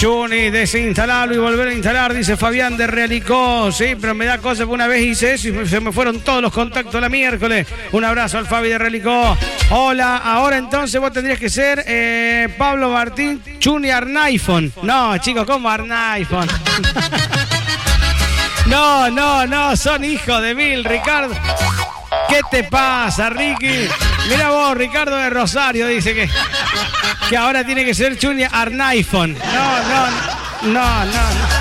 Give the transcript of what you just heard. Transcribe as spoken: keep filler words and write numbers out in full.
Chuni, desinstalarlo y volver a instalar, dice Fabián de Realicó. Sí, pero me da cosa porque una vez hice eso y se me fueron todos los contactos la miércoles. Un abrazo al Fabi de Realicó. Hola, ahora entonces vos tendrías que ser eh, Pablo Martín Chuni Arnaifon. No, chicos, ¿cómo Arnaifon? No, no, no, son hijos de mil, Ricardo. ¿Qué te pasa, Ricky? Mira vos, Ricardo de Rosario dice que, que ahora tiene que ser Chuni Arnaifon. No, no, no, no, no.